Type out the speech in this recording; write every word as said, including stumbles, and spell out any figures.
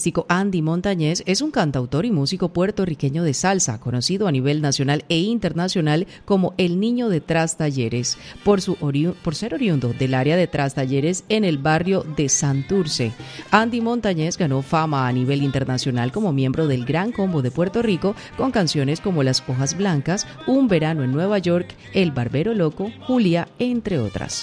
clásico, Andy Montañez es un cantautor y músico puertorriqueño de salsa, conocido a nivel nacional e internacional como el Niño de Trastalleres, por, su ori- por ser oriundo del área de Trastalleres en el barrio de Santurce. Andy Montañez ganó fama a nivel internacional como miembro del Gran Combo de Puerto Rico con canciones como Las Hojas Blancas, Un Verano en Nueva York, El Barbero Loco, Julia, entre otras.